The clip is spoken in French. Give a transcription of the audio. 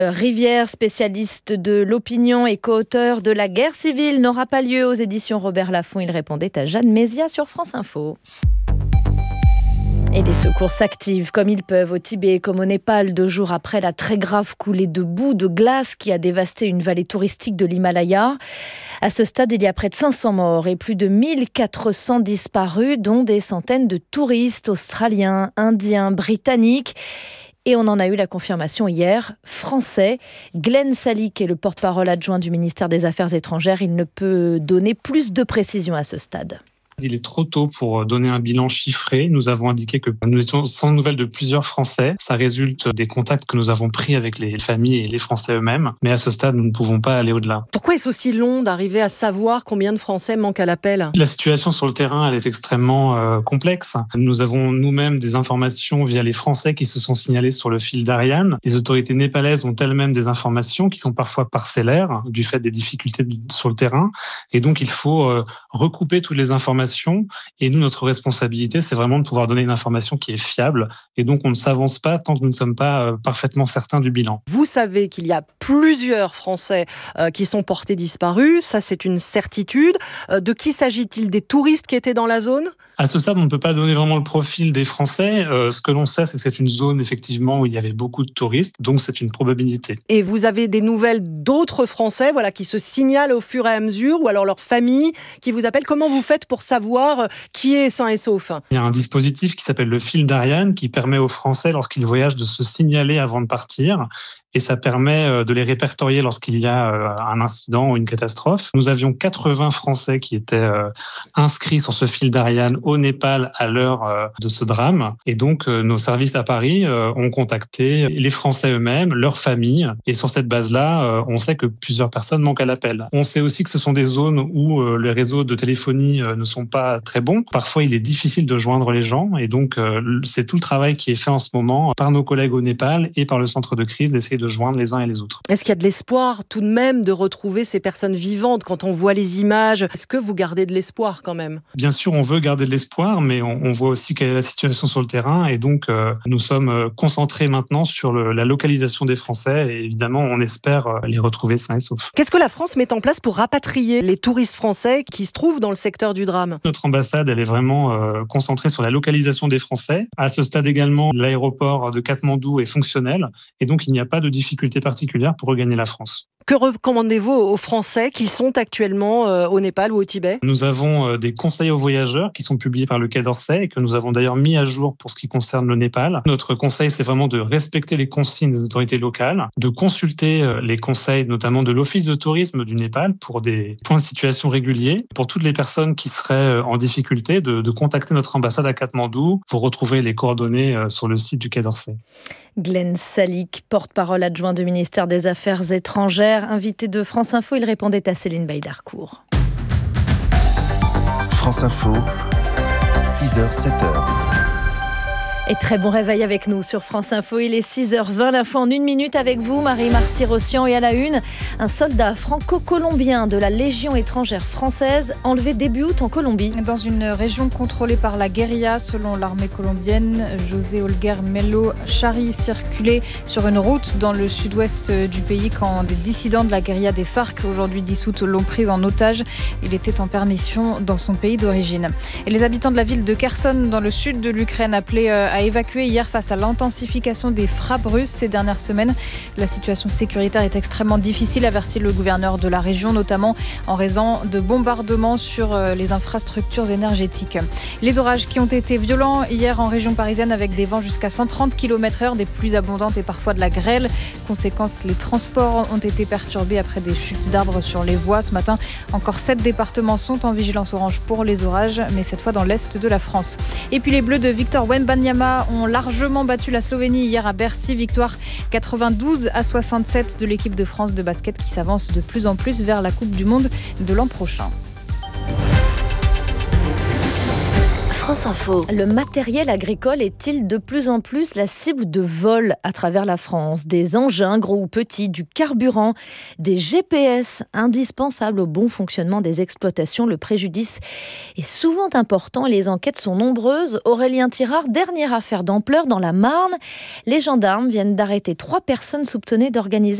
Rivière, spécialiste de l'opinion et co-auteur de La guerre civile, n'aura pas lieu aux éditions Robert Laffont. Il répondait à Jeanne Mézia sur France Info. Et les secours s'activent comme ils peuvent au Tibet comme au Népal, 2 jours après la très grave coulée de boue de glace qui a dévasté une vallée touristique de l'Himalaya. À ce stade, il y a près de 500 morts et plus de 1400 disparus, dont des centaines de touristes australiens, indiens, britanniques. Et on en a eu la confirmation hier, français. Glenn Salick est le porte-parole adjoint du ministère des Affaires étrangères. Il ne peut donner plus de précisions à ce stade. Il est trop tôt pour donner un bilan chiffré. Nous avons indiqué que nous étions sans nouvelles de plusieurs Français. Ça résulte des contacts que nous avons pris avec les familles et les Français eux-mêmes. Mais à ce stade, nous ne pouvons pas aller au-delà. Pourquoi est-ce aussi long d'arriver à savoir combien de Français manquent à l'appel ? La situation sur le terrain, elle est extrêmement complexe. Nous avons nous-mêmes des informations via les Français qui se sont signalés sur le fil d'Ariane. Les autorités népalaises ont elles-mêmes des informations qui sont parfois parcellaires du fait des difficultés sur le terrain. Et donc, il faut recouper toutes les informations. Et nous, notre responsabilité, c'est vraiment de pouvoir donner une information qui est fiable. Et donc, on ne s'avance pas tant que nous ne sommes pas parfaitement certains du bilan. Vous savez qu'il y a plusieurs Français qui sont portés disparus. Ça, c'est une certitude. De qui s'agit-il ? Des touristes qui étaient dans la zone ? À ce stade, on ne peut pas donner vraiment le profil des Français. Ce que l'on sait, c'est que c'est une zone, effectivement, où il y avait beaucoup de touristes. Donc, c'est une probabilité. Et vous avez des nouvelles d'autres Français qui se signalent au fur et à mesure, ou alors leur famille qui vous appelle. Comment vous faites pour savoir qui est sain et sauf ? Il y a un dispositif qui s'appelle le fil d'Ariane qui permet aux Français, lorsqu'ils voyagent, de se signaler avant de partir. Et ça permet de les répertorier lorsqu'il y a un incident ou une catastrophe. Nous avions 80 Français qui étaient inscrits sur ce fil d'Ariane au Népal à l'heure de ce drame. Et donc, nos services à Paris ont contacté les Français eux-mêmes, leurs familles. Et sur cette base-là, on sait que plusieurs personnes manquent à l'appel. On sait aussi que ce sont des zones où les réseaux de téléphonie ne sont pas très bons. Parfois, il est difficile de joindre les gens. Et donc, c'est tout le travail qui est fait en ce moment par nos collègues au Népal et par le centre de crise d'essayer de joindre les uns et les autres. Est-ce qu'il y a de l'espoir tout de même de retrouver ces personnes vivantes quand on voit les images ? Est-ce que vous gardez de l'espoir quand même ? Bien sûr, on veut garder de l'espoir, mais on voit aussi quelle est la situation sur le terrain et donc nous sommes concentrés maintenant sur la localisation des Français et évidemment on espère les retrouver sains et saufs. Qu'est-ce que la France met en place pour rapatrier les touristes français qui se trouvent dans le secteur du drame ? Notre ambassade, elle est vraiment concentrée sur la localisation des Français. À ce stade également, l'aéroport de Katmandou est fonctionnel et donc il n'y a pas de difficultés particulières pour regagner la France. Que recommandez-vous aux Français qui sont actuellement au Népal ou au Tibet ? Nous avons des conseils aux voyageurs qui sont publiés par le Quai d'Orsay et que nous avons d'ailleurs mis à jour pour ce qui concerne le Népal. Notre conseil, c'est vraiment de respecter les consignes des autorités locales, de consulter les conseils notamment de l'Office de tourisme du Népal pour des points de situation réguliers. Pour toutes les personnes qui seraient en difficulté, de contacter notre ambassade à Katmandou. Vous retrouvez les coordonnées sur le site du Quai d'Orsay. Glenn Salick, porte-parole adjoint du ministère des Affaires étrangères, invité de France Info, il répondait à Céline Baïdarcourt. France Info, 6h, 7h. Et très bon réveil avec nous sur France Info. Il est 6h20, l'info en 1 minute avec vous, Marie-Marty Rossian. Et à la une, un soldat franco-colombien de la Légion étrangère française enlevé début août en Colombie. Dans une région contrôlée par la guérilla, selon l'armée colombienne, José Olguer Melo Chari circulait sur une route dans le sud-ouest du pays quand des dissidents de la guérilla des FARC, aujourd'hui dissoute, l'ont pris en otage. Il était en permission dans son pays d'origine. Et les habitants de la ville de Kherson, dans le sud de l'Ukraine, appelaient à évacuer hier face à l'intensification des frappes russes ces dernières semaines. La situation sécuritaire est extrêmement difficile, avertit le gouverneur de la région, notamment en raison de bombardements sur les infrastructures énergétiques. Les orages qui ont été violents hier en région parisienne avec des vents jusqu'à 130 km/h, des pluies abondantes et parfois de la grêle. Conséquence, les transports ont été perturbés après des chutes d'arbres sur les voies. Ce matin, encore 7 départements sont en vigilance orange pour les orages, mais cette fois dans l'est de la France. Et puis les Bleus de Victor Wembanyama ont largement battu la Slovénie hier à Bercy. Victoire 92-67 de l'équipe de France de basket qui s'avance de plus en plus vers la Coupe du Monde de l'an prochain. France Info. Le matériel agricole est-il de plus en plus la cible de vols à travers la France? Des engins, gros ou petits, du carburant, des GPS indispensables au bon fonctionnement des exploitations. Le préjudice est souvent important et les enquêtes sont nombreuses. Aurélien Tirard, dernière affaire d'ampleur dans la Marne. Les gendarmes viennent d'arrêter 3 personnes soupçonnées d'organiser